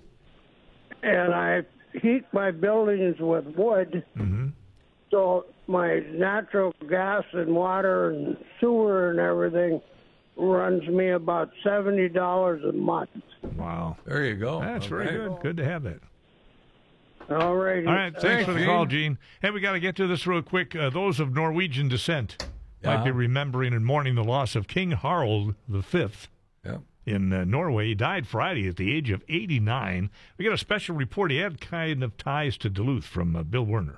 And I heat my buildings with wood, mm-hmm. so my natural gas and water and sewer and everything runs me about seventy dollars a month. Wow. There you go. That's very Okay. good. Good to have that. All right. All right, thanks, Thanks, for the Gene. call, Gene. Hey, we got to get to this real quick. Uh, those of Norwegian descent might be Yeah. remembering and mourning the loss of King Harald the Fifth Yeah. in uh, Norway. He died Friday at the age of eighty-nine. We got a special report. He had kind of ties to Duluth from uh, Bill Werner.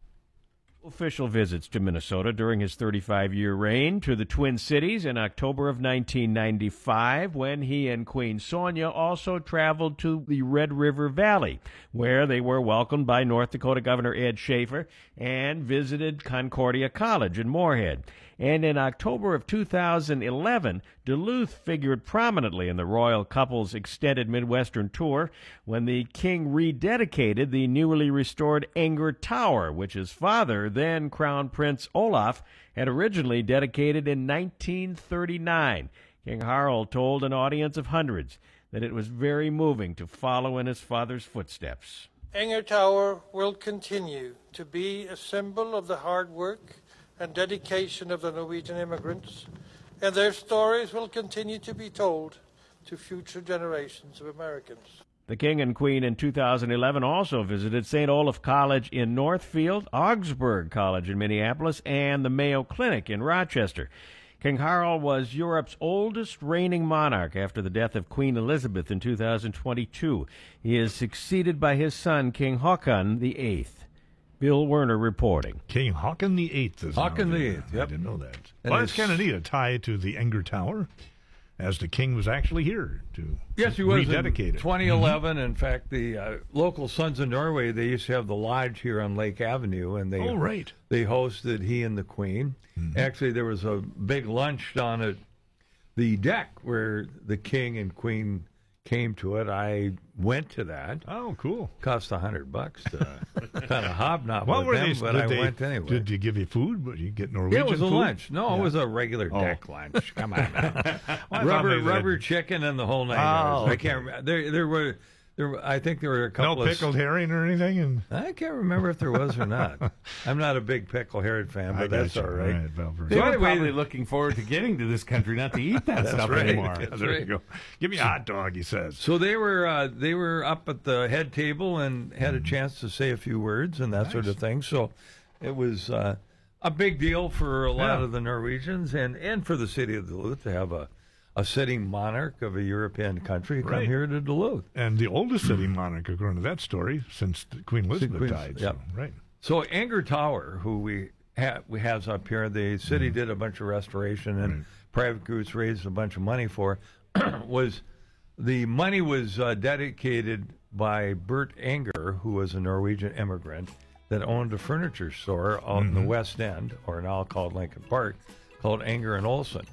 Official visits to Minnesota during his thirty-five-year reign to the Twin Cities in October of nineteen ninety-five, when he and Queen Sonja also traveled to the Red River Valley, where they were welcomed by North Dakota Governor Ed Schaefer and visited Concordia College in Moorhead. And in October of two thousand eleven, Duluth figured prominently in the royal couple's extended Midwestern tour when the king rededicated the newly restored Anger Tower, which his father, then Crown Prince Olaf, had originally dedicated in nineteen thirty-nine. King Harald told an audience of hundreds that it was very moving to follow in his father's footsteps. Anger Tower will continue to be a symbol of the hard work and dedication of the Norwegian immigrants, and their stories will continue to be told to future generations of Americans. The King and Queen in two thousand eleven also visited Saint Olaf College in Northfield, Augsburg College in Minneapolis, and the Mayo Clinic in Rochester. King Harald was Europe's oldest reigning monarch after the death of Queen Elizabeth in two thousand twenty-two. He is succeeded by his son, King Haakon the Eighth. Bill Werner reporting. King Haakon the Eighth is Haakon now the there. Eighth, yep. I didn't know that. And Well, that's his- kind of neat, a tie to the Anger Tower, as the king was actually here to Yes, he was rededicate in it. twenty eleven. In fact, the uh, local Sons of Norway, they used to have the lodge here on Lake Avenue, and they Oh, right. they hosted he and the Queen. Mm-hmm. Actually, there was a big lunch down at the deck where the King and Queen came to it. I went to that. Oh, cool. Cost a hundred bucks to kind of hobnob What with were them, these? but did I they, went anyway. Did you give you food? But you get Norwegian Yeah, it was a food? lunch. No, Yeah. it was a regular Oh. deck lunch. Come on now. Well, I thought rubber, maybe they- rubber chicken and the whole nine Oh, yards. I okay. can't remember. There, there were, there. Were, I think there were a couple No of pickled herring or anything? And I can't remember if there was or not. I'm not a big pickle herring fan, but I that's gotcha. all right. All right, Valverde. They So were anyway, probably looking forward to getting to this country, not to eat that That's stuff right. anymore. That's there right. you go. Give me a hot dog, he says. So they were uh, they were up at the head table and had a chance to say a few words and that sort of thing. So it was uh, a big deal for a lot Yeah. of the Norwegians and, and for the city of Duluth to have a, a sitting monarch of a European country come Right. here to Duluth. And the oldest city monarch, according to that story, since Queen Elizabeth Queen- died. yep. So, right. So Anger Tower, who we ha- we has up here, the city did a bunch of restoration and private groups raised a bunch of money for. was the money was uh, dedicated by Bert Anger, who was a Norwegian immigrant that owned a furniture store out in the West End, or now called Lincoln Park, called Anger and Olson.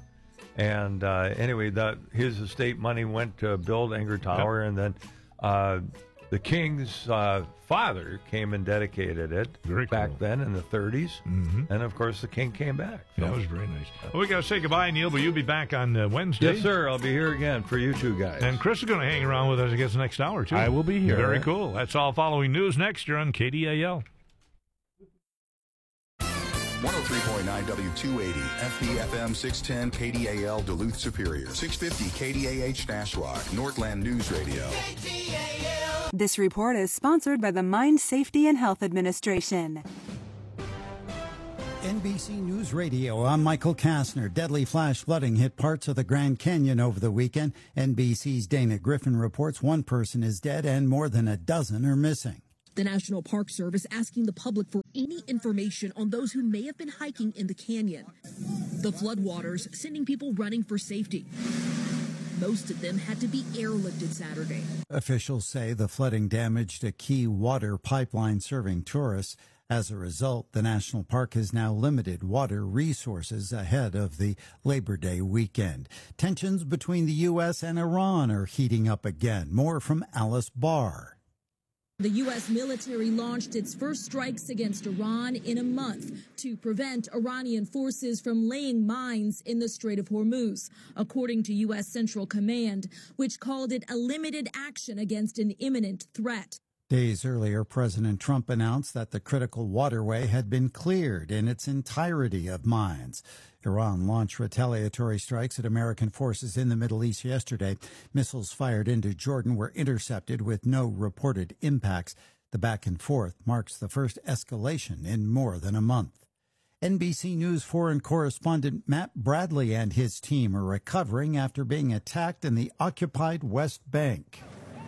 And uh, anyway, that his estate money went to build Anger Tower, and then uh, the king's uh, father came and dedicated it Very back cool. then in the thirties. Mm-hmm. And, of course, the king came back. So. That was very nice. Well, we got to say goodbye, Neil, but you'll be back on uh, Wednesday. Yes, sir. I'll be here again for you two guys. And Chris is going to hang around with us, I guess, the next hour, too. I will be here. Very cool. That's all following news next. You're on K D A L. one oh three point nine W two eighty, F B F M six ten, K D A L Duluth Superior, six fifty K D A H Nashwauk, Northland News Radio. This report is sponsored by the Mine Safety and Health Administration. N B C News Radio, I'm Michael Kastner. Deadly flash flooding hit parts of the Grand Canyon over the weekend. N B C's Dana Griffin reports one person is dead and more than a dozen are missing. The National Park Service asking the public for any information on those who may have been hiking in the canyon. The floodwaters sending people running for safety. Most of them had to be airlifted Saturday. Officials say the flooding damaged a key water pipeline serving tourists. As a result, the national park has now limited water resources ahead of the Labor Day weekend. Tensions between the U S and Iran are heating up again. More from Alice Barr. The U S military launched its first strikes against Iran in a month to prevent Iranian forces from laying mines in the Strait of Hormuz, according to U S Central Command, which called it a limited action against an imminent threat. Days earlier, President Trump announced that the critical waterway had been cleared in its entirety of mines. Iran launched retaliatory strikes at American forces in the Middle East yesterday. Missiles fired into Jordan were intercepted with no reported impacts. The back and forth marks the first escalation in more than a month. N B C News foreign correspondent Matt Bradley and his team are recovering after being attacked in the occupied West Bank.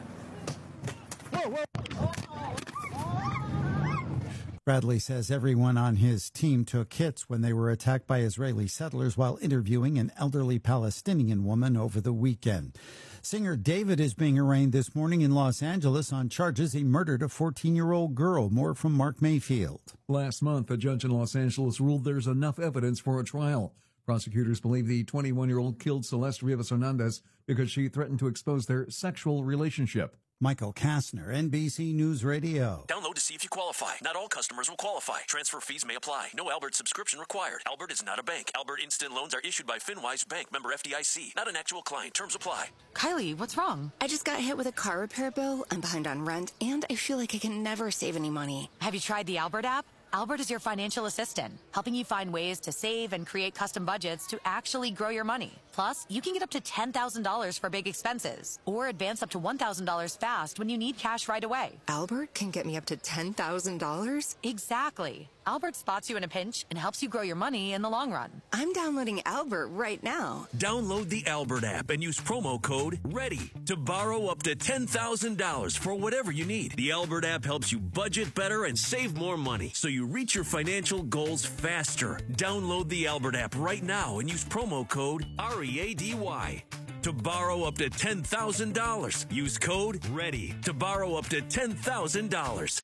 Bradley says everyone on his team took hits when they were attacked by Israeli settlers while interviewing an elderly Palestinian woman over the weekend. Singer David is being arraigned this morning in Los Angeles on charges he murdered a fourteen-year-old girl. More from Mark Mayfield. Last month, a judge in Los Angeles ruled there's enough evidence for a trial. Prosecutors believe the twenty-one-year-old killed Celeste Rivas Hernandez because she threatened to expose their sexual relationship. Michael Kastner, N B C News Radio. Download to see if you qualify. Not all customers will qualify. Transfer fees may apply. No Albert subscription required. Albert is not a bank. Albert Instant Loans are issued by FinWise Bank, member F D I C. Not an actual client. Terms apply. Kylie, what's wrong? I just got hit with a car repair bill. I'm behind on rent, and I feel like I can never save any money. Have you tried the Albert app? Albert is your financial assistant, helping you find ways to save and create custom budgets to actually grow your money. Plus, you can get up to ten thousand dollars for big expenses or advance up to one thousand dollars fast when you need cash right away. Albert can get me up to ten thousand dollars? Exactly. Albert spots you in a pinch and helps you grow your money in the long run. I'm downloading Albert right now. Download the Albert app and use promo code READY to borrow up to ten thousand dollars for whatever you need. The Albert app helps you budget better and save more money so you reach your financial goals faster. Download the Albert app right now and use promo code R E A D Y to borrow up to ten thousand dollars. Use code READY to borrow up to ten thousand dollars.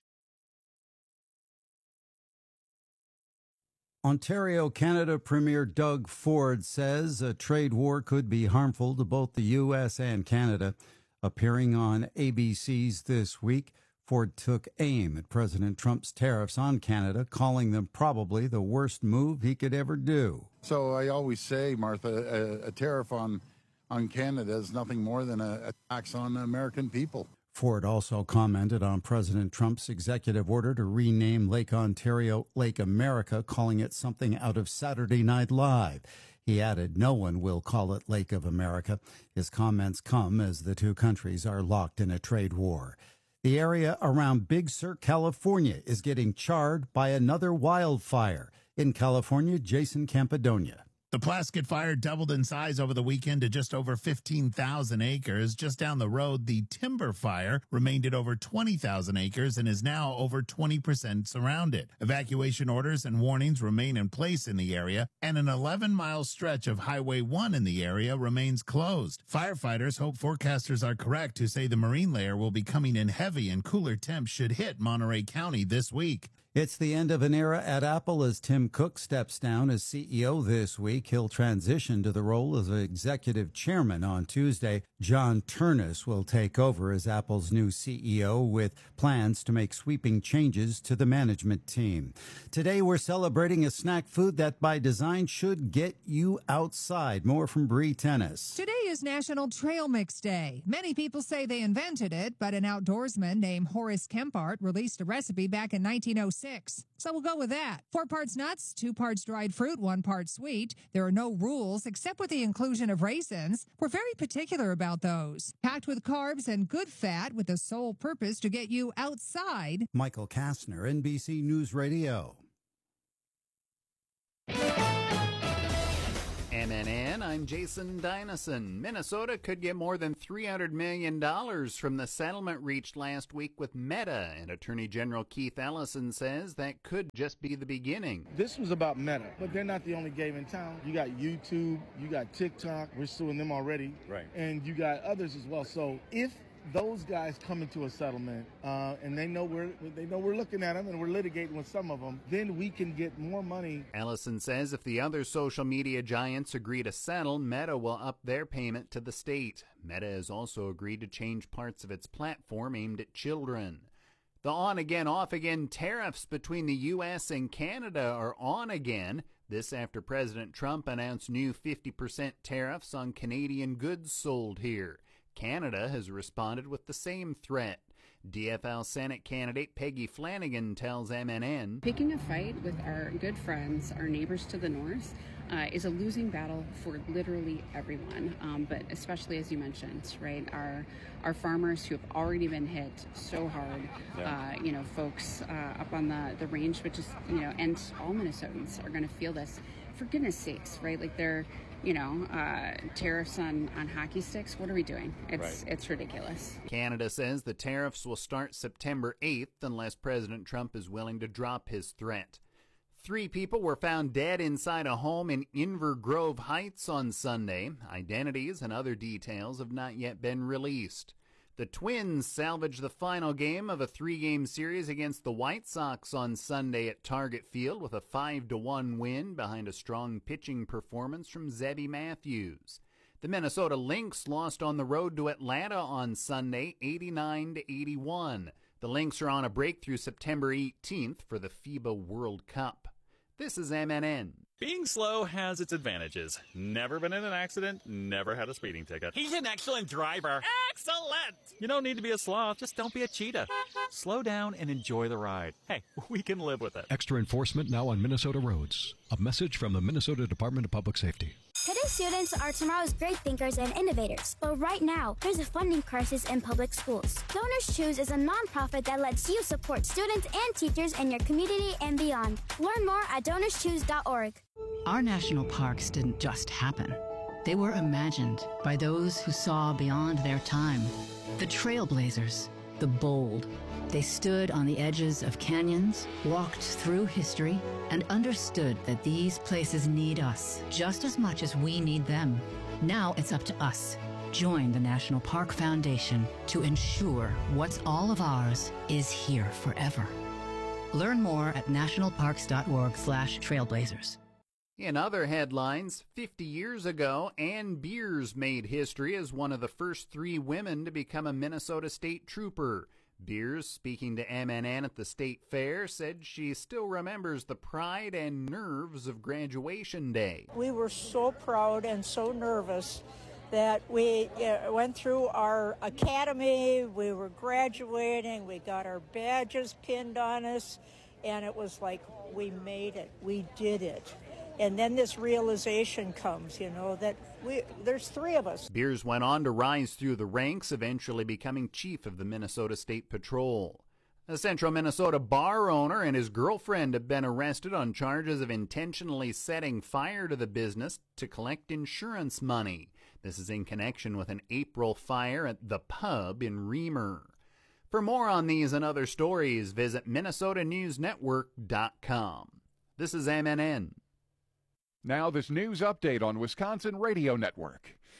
Ontario, Canada Premier Doug Ford says a trade war could be harmful to both the U S and Canada. Appearing on A B C's This Week, Ford took aim at President Trump's tariffs on Canada, calling them probably the worst move he could ever do. So I always say, Martha, a, a tariff on, on Canada is nothing more than a, a tax on the American people. Ford also commented on President Trump's executive order to rename Lake Ontario Lake America, calling it something out of Saturday Night Live. He added, no one will call it Lake of America. His comments come as the two countries are locked in a trade war. The area around Big Sur, California, is getting charred by another wildfire. In California, Jason Campidonia. The Plaskett Fire doubled in size over the weekend to just over fifteen thousand acres. Just down the road, the Timber Fire remained at over twenty thousand acres and is now over twenty percent surrounded. Evacuation orders and warnings remain in place in the area, and an eleven-mile stretch of Highway one in the area remains closed. Firefighters hope forecasters are correct who say the marine layer will be coming in heavy and cooler temps should hit Monterey County this week. It's the end of an era at Apple as Tim Cook steps down as C E O this week. He'll transition to the role of executive chairman on Tuesday. John Ternus will take over as Apple's new C E O with plans to make sweeping changes to the management team. Today we're celebrating a snack food that by design should get you outside. More from Bree Tennis. Today is National Trail Mix Day. Many people say they invented it, but an outdoorsman named Horace Kempart released a recipe back in nineteen oh six. So we'll go with that. Four parts nuts, two parts dried fruit, one part sweet. There are no rules except with the inclusion of raisins. We're very particular about those. Packed with carbs and good fat with the sole purpose to get you outside. Michael Kastner, N B C News Radio. M N N, I'm Jason Dynison. Minnesota could get more than three hundred million dollars from the settlement reached last week with Meta, and Attorney General Keith Ellison says that could just be the beginning. This was about Meta, but they're not the only game in town. You got YouTube, you got TikTok, we're suing them already, right? And you got others as well. So if those guys come into a settlement uh, and they know we're they know we're looking at them and we're litigating with some of them, then we can get more money. Ellison says if the other social media giants agree to settle, Meta will up their payment to the state. Meta has also agreed to change parts of its platform aimed at children. The on-again, off-again tariffs between the U S and Canada are on again. This after President Trump announced new fifty percent tariffs on Canadian goods sold here. Canada has responded with the same threat. D F L Senate candidate Peggy Flanagan tells M N N, picking a fight with our good friends, our neighbors to the north, uh, is a losing battle for literally everyone, um, but especially, as you mentioned, right, our our farmers who have already been hit so hard, yeah. uh, you know, folks uh, up on the, the range, which is, you know, and all Minnesotans are going to feel this, for goodness sakes, right, like they're, you know, uh, tariffs on, on hockey sticks. What are we doing? It's right. It's ridiculous. Canada says the tariffs will start September eighth unless President Trump is willing to drop his threat. Three people were found dead inside a home in Inver Grove Heights on Sunday. Identities and other details have not yet been released. The Twins salvaged the final game of a three-game series against the White Sox on Sunday at Target Field with a five to one win behind a strong pitching performance from Zebby Matthews. The Minnesota Lynx lost on the road to Atlanta on Sunday, eighty-nine to eighty-one. The Lynx are on a break through September eighteenth for the FIBA World Cup. This is M N N. Being slow has its advantages. Never been in an accident, never had a speeding ticket. He's an excellent driver. Excellent! You don't need to be a sloth, just don't be a cheetah. Slow down and enjoy the ride. Hey, we can live with it. Extra enforcement now on Minnesota roads. A message from the Minnesota Department of Public Safety. Today's students are tomorrow's great thinkers and innovators. But right now, there's a funding crisis in public schools. Donors Choose is a nonprofit that lets you support students and teachers in your community and beyond. Learn more at donors choose dot org. Our national parks didn't just happen. They were imagined by those who saw beyond their time. The trailblazers, the bold. They stood on the edges of canyons, walked through history, and understood that these places need us just as much as we need them. Now it's up to us. Join the National Park Foundation to ensure what's all of ours is here forever. Learn more at national parks dot org slash trailblazers. In other headlines, fifty years ago, Ann Beers made history as one of the first three women to become a Minnesota State Trooper. Beers, speaking to M N N at the State Fair, said she still remembers the pride and nerves of graduation day. We were so proud and so nervous that we uh, went through our academy, we were graduating, we got our badges pinned on us, and it was like, we made it, we did it. And then this realization comes, you know, that we there's three of us. Beers went on to rise through the ranks, eventually becoming chief of the Minnesota State Patrol. A central Minnesota bar owner and his girlfriend have been arrested on charges of intentionally setting fire to the business to collect insurance money. This is in connection with an April fire at The Pub in Reamer. For more on these and other stories, visit minnesota news network dot com. This is M N N. Now this news update on Wisconsin Radio Network.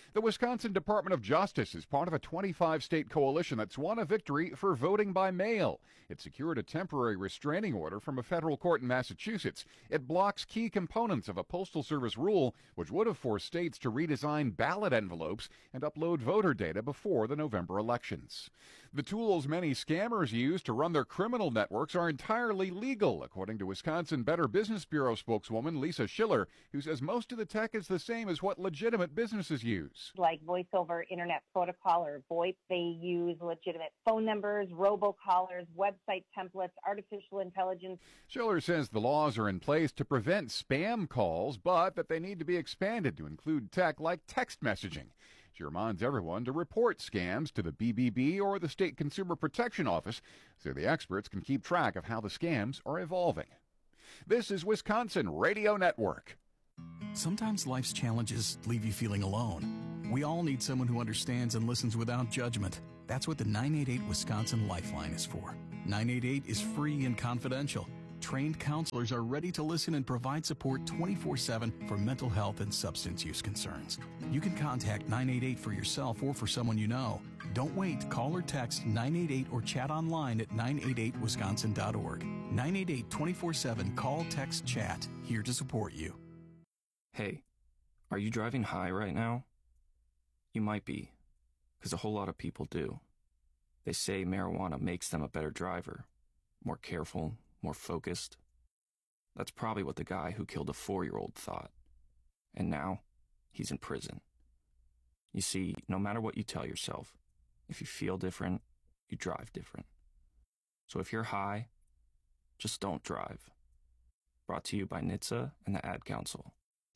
The Wisconsin Department of Justice is part of a twenty-five state coalition that's won a victory for voting by mail. It secured a temporary restraining order from a federal court in Massachusetts. It blocks key components of a Postal Service rule, which would have forced states to redesign ballot envelopes and upload voter data before the November elections. The tools many scammers use to run their criminal networks are entirely legal, according to Wisconsin Better Business Bureau spokeswoman Lisa Schiller, who says most of the tech is the same as what legitimate businesses use. Like voice over internet protocol or VoIP, they use legitimate phone numbers, robocallers, website templates, artificial intelligence. Schiller says the laws are in place to prevent spam calls, but that they need to be expanded to include tech like text messaging. She reminds everyone to report scams to the B B B or the State Consumer Protection Office so the experts can keep track of how the scams are evolving. This is Wisconsin Radio Network. Sometimes life's challenges leave you feeling alone. We all need someone who understands and listens without judgment. That's what the nine eight eight Wisconsin Lifeline is for. nine eight eight is free and confidential. Trained counselors are ready to listen and provide support twenty-four seven for mental health and substance use concerns. You can contact nine eight eight for yourself or for someone you know. Don't wait. Call or text nine eight eight or chat online at nine eight eight wisconsin dot org. nine eight eight twenty-four seven call, text, chat. Here to support you. Hey, are you driving high right now? You might be, because a whole lot of people do. They say marijuana makes them a better driver, more careful, more focused. That's probably what the guy who killed a four-year-old thought. And now, he's in prison. You see, no matter what you tell yourself, if you feel different, you drive different. So if you're high, just don't drive. Brought to you by N H T S A and the Ad Council.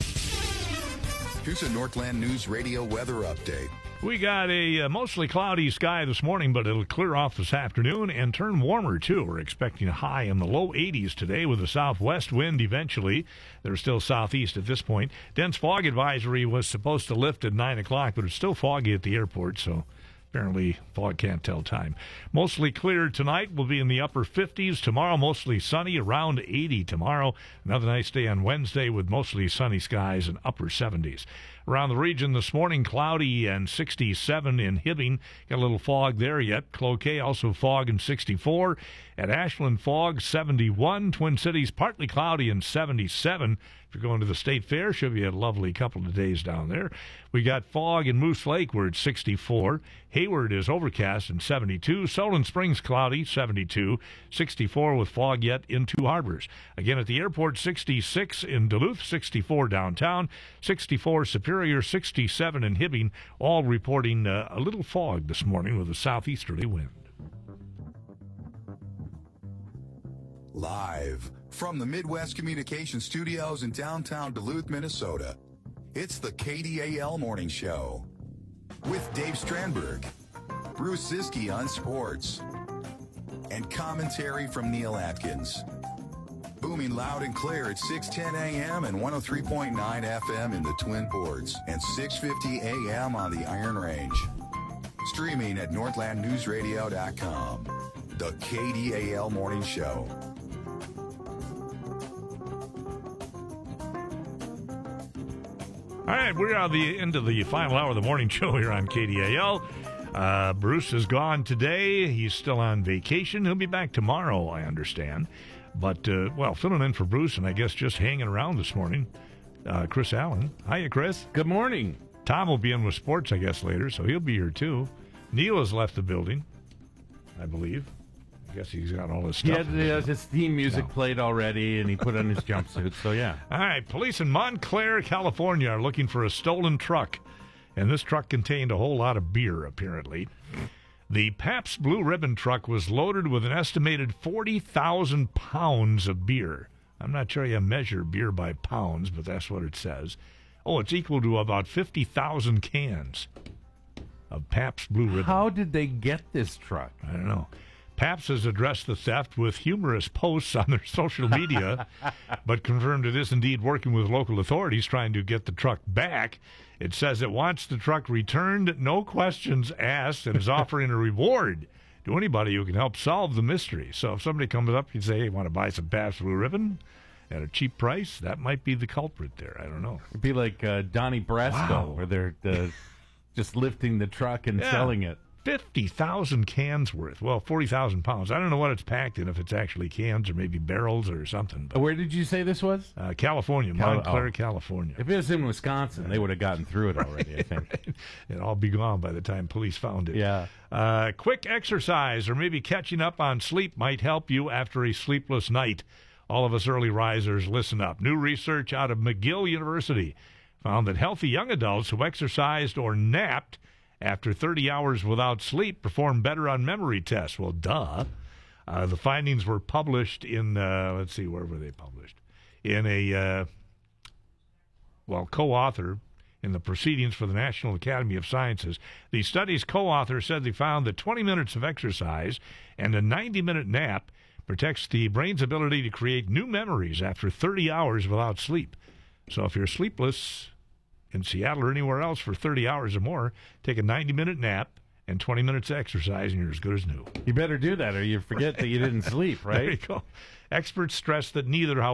Here's a Northland News Radio weather update. We got a uh, mostly cloudy sky this morning, but it'll clear off this afternoon and turn warmer, too. We're expecting a high in the low eighties today with a southwest wind eventually. They're still southeast at this point. Dense fog advisory was supposed to lift at nine o'clock, but it's still foggy at the airport, so apparently fog can't tell time. Mostly clear tonight. We'll be in the upper fifties. Tomorrow, mostly sunny, around eighty tomorrow. Another nice day on Wednesday with mostly sunny skies and upper seventies. Around the region this morning, cloudy and sixty-seven in Hibbing. Got a little fog there yet. Cloquet also fog and sixty-four. At Ashland, fog seventy-one. Twin Cities, partly cloudy and seventy-seven. If you're going to the State Fair, should be a lovely couple of days down there. We got fog in Moose Lake, where it's sixty-four. Hayward is overcast and seventy-two. Solon Springs, cloudy, seventy-two. sixty-four with fog yet in Two Harbors. Again, at the airport, sixty-six in Duluth, sixty-four downtown, sixty-four Superior, sixty-seven in Hibbing, all reporting uh, a little fog this morning with a southeasterly wind. Live from the Midwest Communication Studios in downtown Duluth, Minnesota, it's the K D A L Morning Show with Dave Strandberg, Bruce Siski on sports, and commentary from Neil Atkins. Booming loud and clear at six ten a.m. and one oh three point nine F M in the Twin Ports and six fifty a.m. on the Iron Range. Streaming at northland news radio dot com. The K D A L Morning Show. All right, we're at the end of the final hour of the morning show here on K D A L. Uh, Bruce is gone today. He's still on vacation. He'll be back tomorrow, I understand. But, uh, well, filling in for Bruce and I guess just hanging around this morning, uh, Chris Allen. Hiya, Chris. Good morning. Tom will be in with sports, I guess, later, so he'll be here, too. Neil has left the building, I believe. I guess he's got all his stuff. He has his theme music no. played already, and he put on his jumpsuit, so yeah. All right, police in Montclair, California are looking for a stolen truck, and this truck contained a whole lot of beer, apparently. The Pabst Blue Ribbon truck was loaded with an estimated forty thousand pounds of beer. I'm not sure you measure beer by pounds, but that's what it says. Oh, it's equal to about fifty thousand cans of Pabst Blue Ribbon. How did they get this truck? I don't know. Pabst has addressed the theft with humorous posts on their social media, but confirmed it is indeed working with local authorities trying to get the truck back. It says it wants the truck returned, no questions asked, and is offering a reward to anybody who can help solve the mystery. So if somebody comes up and say, hey, want to buy some Pabst Blue Ribbon at a cheap price, that might be the culprit there. I don't know. It'd be like uh, Donnie Brasco, wow. where they're... Uh, just lifting the truck and Yeah. selling it. fifty thousand cans worth. Well, forty thousand pounds. I don't know what it's packed in, if it's actually cans or maybe barrels or something. But, Where did you say this was? uh, California, Cal- Montclair, oh. California. If it was in Wisconsin, they would have gotten through it already, I think. It'd all be gone by the time police found it. Yeah. Uh, quick exercise or maybe catching up on sleep might help you after a sleepless night. All of us early risers, listen up. New research out of McGill University found that healthy young adults who exercised or napped after thirty hours without sleep performed better on memory tests. Well, duh. Uh, the findings were published in, uh, let's see, where were they published? In a, uh, well, co-author in the Proceedings for the National Academy of Sciences. The study's co-author said they found that twenty minutes of exercise and a ninety-minute nap protects the brain's ability to create new memories after thirty hours without sleep. So if you're sleepless in Seattle or anywhere else for thirty hours or more, take a ninety-minute nap and twenty minutes exercise, and you're as good as new. You better do that, or you forget that you didn't sleep, right? There you go. Experts stress that neither, however,